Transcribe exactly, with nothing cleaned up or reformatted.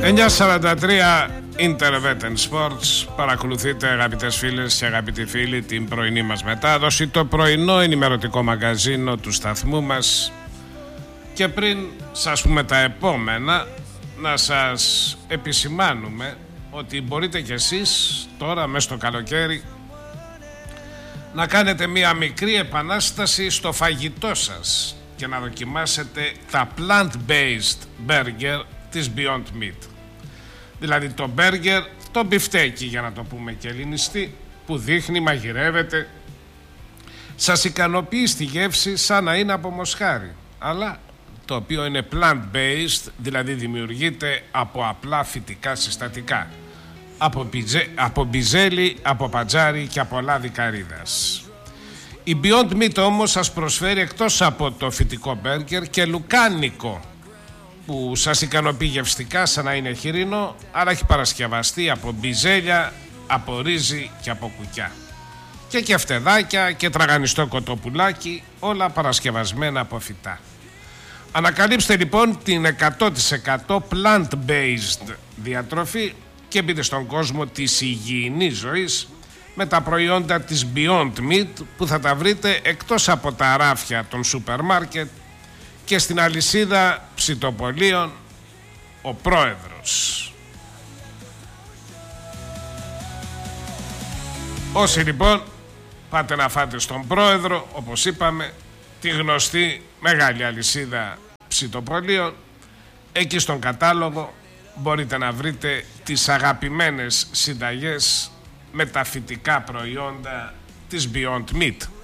εννιά σαράντα τρία Intervet and Sports. Παρακολουθείτε, αγαπητές φίλες και αγαπητοί φίλοι, την πρωινή μας μετάδοση, το πρωινό ενημερωτικό μαγκαζίνο του σταθμού μας. Και πριν σας πούμε τα επόμενα, να σας επισημάνουμε ότι μπορείτε κι εσείς τώρα μέσα στο καλοκαίρι να κάνετε μία μικρή επανάσταση στο φαγητό σας και να δοκιμάσετε τα plant-based burger της Beyond Meat. Δηλαδή το burger, το μπιφτέκι για να το πούμε και ελληνιστή, που δείχνει, μαγειρεύεται, σας ικανοποιεί στη γεύση σαν να είναι από μοσχάρι, αλλά το οποίο είναι plant-based, δηλαδή δημιουργείται από απλά φυτικά συστατικά, από, μπιζε, από μπιζέλι, από πατζάρι και από λάδι καρύδας. Η Beyond Meat όμως σας προσφέρει εκτός από το φυτικό μπέργκερ και λουκάνικο, που σας ικανοποιεί γευστικά σαν να είναι χοιρινό, αλλά έχει παρασκευαστεί από μπιζέλια, από ρύζι και από κουκιά. Και κεφτεδάκια και τραγανιστό κοτοπουλάκι, όλα παρασκευασμένα από φυτά. Ανακαλύψτε λοιπόν την εκατό τοις εκατό plant-based διατροφή και μπείτε στον κόσμο της υγιεινής ζωής με τα προϊόντα της Beyond Meat, που θα τα βρείτε εκτός από τα ράφια των σούπερ μάρκετ και στην αλυσίδα ψητοπολίων Ο Πρόεδρος. Όσοι λοιπόν πάτε να φάτε στον Πρόεδρο, όπως είπαμε, τη γνωστή μεγάλη αλυσίδα ψητοπολίων, εκεί στον κατάλογο μπορείτε να βρείτε τις αγαπημένες συνταγές με τα φυτικά προϊόντα της Beyond Meat.